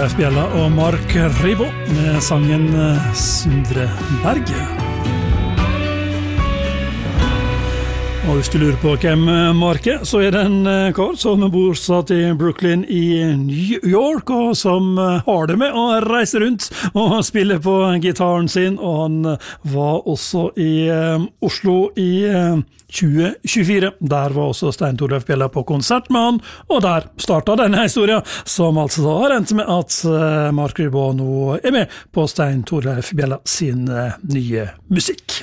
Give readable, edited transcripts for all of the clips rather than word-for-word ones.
Torleif Bjella og Mark Ribbo med sangen Sundre Berg. Og hvis du lurer på hvem Mark så det en kar som bor satt i Brooklyn i New York, og som har det med å reise rundt og spille på gitaren sin, og han var også i Oslo i 2024. Der var også Stein Torleif Bjella på konsert med han, og der startet denne historien, som altså da har endt med at Mark Ribbo nå med på Stein Torleif Bjella sin nye musikk.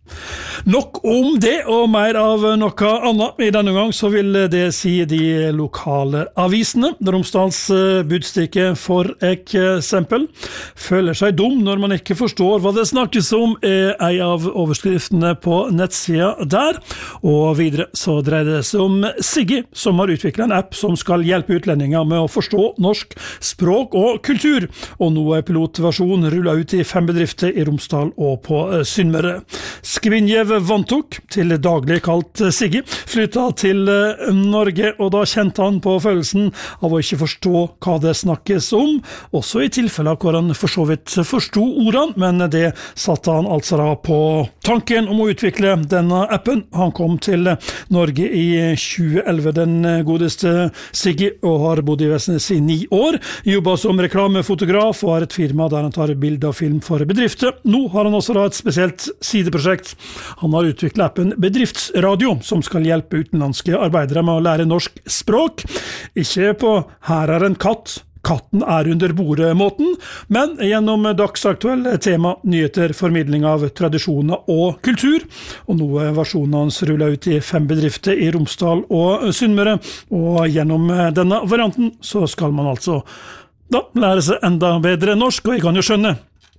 Nok om det og mer av noe annet. I denne gang så vil det si de lokale avisene. Romsdals Budstikke for eksempel føler seg dum når man ikke forstår hva det snakkes om, en av overskriftene på nettsida der. Og videre så dreier det seg om Siggi, som har utviklet en app som skal hjelpe utlendinger med å forstå norsk språk og kultur. Og nå pilotversjon rullet ut i 5 bedrifter i Romsdal og på Sunnmøre. Skvinjev Vantok, til daglig kalt Siggi, flyttet til Norge, og da kjente han på følelsen av å ikke forstå hva det snakkes om, også i tilfeller hvor han for så vidt forstod ordene, men det satte han altså da på tanken om å utvikle denne appen. Han kom til Norge i 2011, den godeste Siggi, og har bodd i Vestnes i 9 år, jobbet som reklamefotograf og har et firma der han tar bilder og film for bedrifter. Nå har han også da et spesielt sideprosjekt. Han har utviklet appen Bedriftsradio, som skal hjelpe utenlandske arbeidere med å lære norsk språk. Ikke på «her en katt», katten under bordet-måten, men gjennom dagsaktuelle tema, nyheter, formidling av tradisjoner og kultur. Og nå versjonen hans rullet ut i 5 bedrifter i Romsdal og Sunnmøre, og gjennom denne varianten så skal man altså da lære seg enda bedre norsk, og jeg kan jo skjønne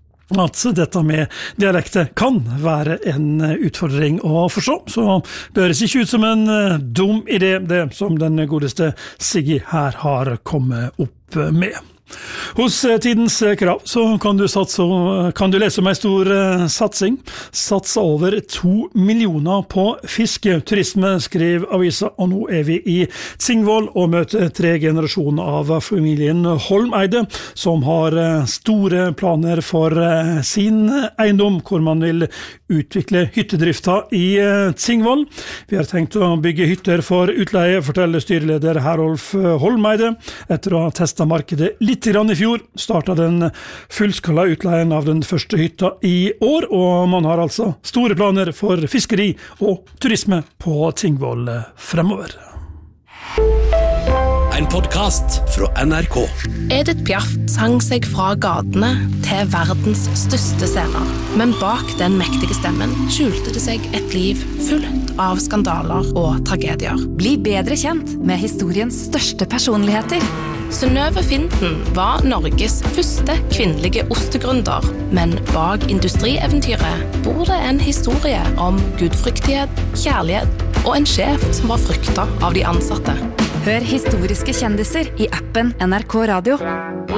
at dette med dialekter kan være en utfordring å forstå, så det høres ikke ut som en dum idé, det som den godeste Siggi her har kommet opp med. Hos Tidens Krav så kan du lese om en stor satsing. Satsa over 2 millioner på fisketurisme, skrev avisa, og nå vi i Tingvoll og møter 3 generasjoner av familien Holmeide, som har store planer for sin eiendom, hvor man vil utvikle hyttedrifta i Tingvoll. Vi har tenkt å bygge hytter for utleie, forteller styreleder Herolf Holmeide, etter å ha testet markedet litt grann i fjor. Startet den fullskala utleien av den første hytta i år, og man har altså store planer for fiskeri og turisme på Tingvoll fremover. En podcast fra NRK. Edith Piaf sang seg fra gatene til verdens største scener. Men bak den mektige stemmen skjulte det seg et liv fullt av skandaler og tragedier. Bli bedre kjent med historiens største personligheter. Synnøve Finden var Norges første kvinnelige ostegründer, men bak industrieventyret bor det en historie om gudfryktighet, kjærlighet og en sjef som var fryktet av de ansatte. Hør historiske kjendiser i appen NRK Radio.